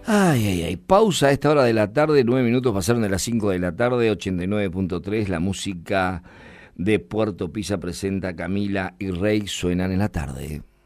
Ay, ay, ay. Pausa a esta hora de la tarde. 9 minutos pasaron de las 5 de la tarde. 89.3. La música de Puerto Pisa presenta Camila y Rey suenan en la tarde.